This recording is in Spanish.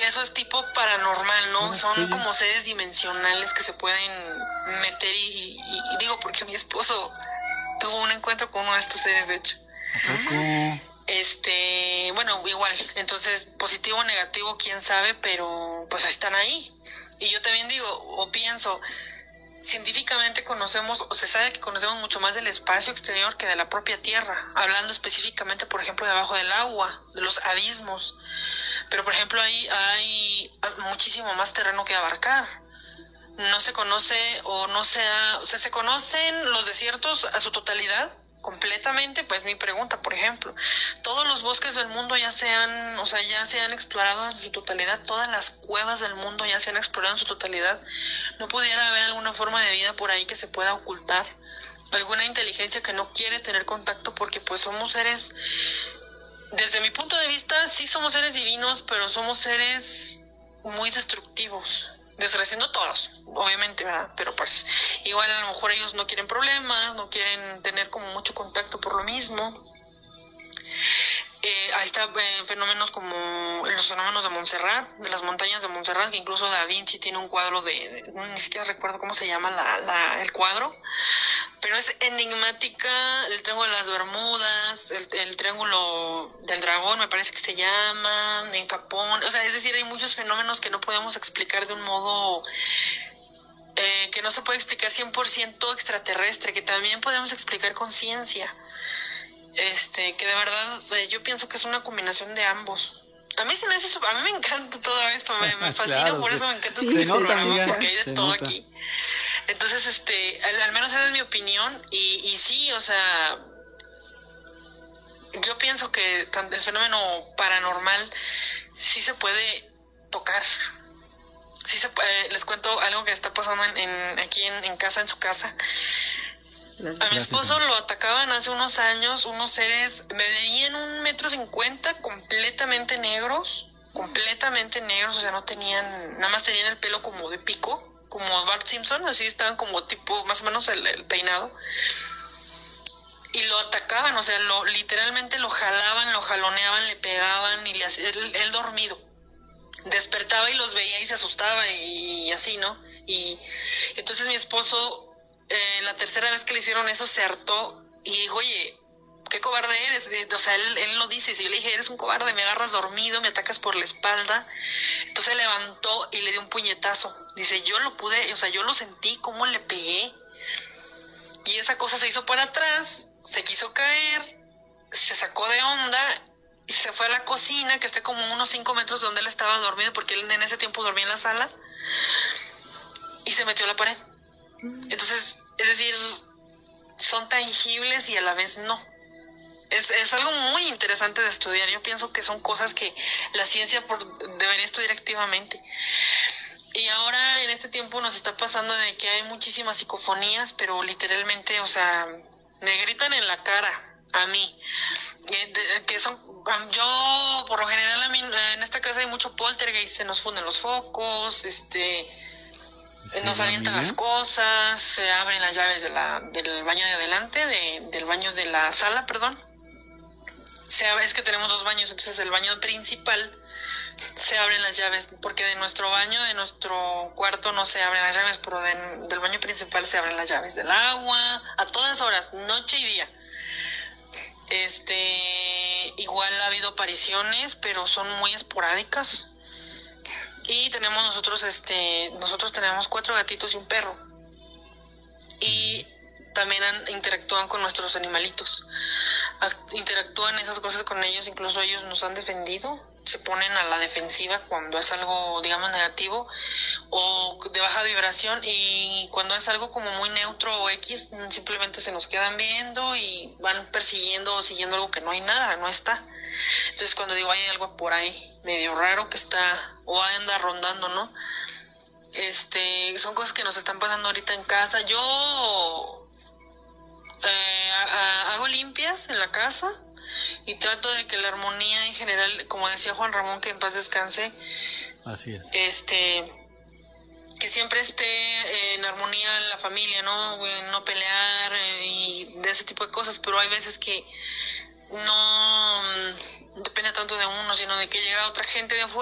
eso es tipo paranormal, ¿no? Bueno, Son sí. como seres dimensionales que se pueden meter y digo porque mi esposo tuvo un encuentro con uno de estos seres, de hecho. ¿A poco? Bueno, igual, entonces positivo o negativo, quién sabe, pero pues están ahí. Y yo también digo, o pienso, científicamente conocemos, o se sabe que conocemos mucho más del espacio exterior que de la propia Tierra, hablando específicamente, por ejemplo, debajo del agua, de los abismos. Pero, por ejemplo, ahí hay muchísimo más terreno que abarcar. No se conoce o sea, ¿se conocen los desiertos a su totalidad? Completamente, pues mi pregunta, por ejemplo, todos los bosques del mundo ya se han explorado en su totalidad, todas las cuevas del mundo ya se han explorado en su totalidad. ¿No pudiera haber alguna forma de vida por ahí que se pueda ocultar? Alguna inteligencia que no quiere tener contacto porque pues somos seres, desde mi punto de vista, sí somos seres divinos, pero somos seres muy destructivos. Desgraciando todos, obviamente, ¿verdad? Pero pues igual a lo mejor ellos no quieren problemas, no quieren tener como mucho contacto por lo mismo. Ahí está fenómenos como los fenómenos de Montserrat, de las montañas de Montserrat, que incluso Da Vinci tiene un cuadro ni siquiera recuerdo cómo se llama el cuadro, pero es enigmática. El Triángulo de las Bermudas, el Triángulo del Dragón me parece que se llama, en Japón, o sea, es decir, hay muchos fenómenos que no podemos explicar de un modo que no se puede explicar 100% extraterrestre, que también podemos explicar con ciencia. Que de verdad yo pienso que es una combinación de ambos. A mí a mí me encanta todo esto, me fascina, Claro, por eso me encanta se nota, programa, amiga, porque hay de se todo nota. aquí. Entonces, al menos esa es mi opinión, y sí, o sea, yo pienso que el fenómeno paranormal sí se puede tocar. Sí les cuento algo que está pasando aquí en casa, en su casa. A mi esposo lo atacaban hace unos años unos seres, medían 1,50 m, completamente negros, o sea, no tenían, nada más tenían el pelo como de pico, como Bart Simpson, así estaban como tipo, más o menos el peinado, y lo atacaban, o sea, literalmente lo jalaban, lo jaloneaban, le pegaban, y él dormido, despertaba y los veía y se asustaba, y así, ¿no? Y entonces mi esposo, la tercera vez que le hicieron eso, se hartó y dijo, oye, qué cobarde eres. O sea, él lo dice, si yo le dije, eres un cobarde, me agarras dormido, me atacas por la espalda. Entonces levantó y le dio un puñetazo. Dice, yo lo sentí, cómo le pegué. Y esa cosa se hizo para atrás, se quiso caer, se sacó de onda y se fue a la cocina, que está como unos 5 metros de donde él estaba dormido, porque él en ese tiempo dormía en la sala, y se metió a la pared. Entonces, es decir, son tangibles y a la vez no. Es algo muy interesante de estudiar. Yo pienso que son cosas que la ciencia debería estudiar activamente. Y ahora en este tiempo nos está pasando de que hay muchísimas psicofonías, pero literalmente, o sea, me gritan en la cara a mí. Yo, por lo general, a mí en esta casa hay mucho poltergeist, se nos funden los focos, nos avientan las cosas, se abren las llaves del baño de adelante, del baño de la sala, perdón. Es que tenemos 2 baños, entonces el baño principal se abren las llaves, porque de nuestro baño, de nuestro cuarto no se abren las llaves, pero del baño principal se abren las llaves del agua, a todas horas, noche y día. Igual ha habido apariciones, pero son muy esporádicas. Y nosotros tenemos 4 gatitos y un perro. Y también interactúan con nuestros animalitos. Interactúan esas cosas con ellos, incluso ellos nos han defendido. Se ponen a la defensiva cuando es algo, digamos, negativo o de baja vibración, y cuando es algo como muy neutro o X, simplemente se nos quedan viendo y van persiguiendo o siguiendo algo que no hay nada, no está. Entonces cuando digo hay algo por ahí medio raro que está o anda rondando, ¿no? Son cosas que nos están pasando ahorita en casa. Yo hago limpias en la casa y trato de que la armonía en general, como decía Juan Ramón, que en paz descanse, así es, que siempre esté en armonía la familia, no pelear y de ese tipo de cosas. Pero hay veces que no depende tanto de uno, sino de que llega otra gente de afuera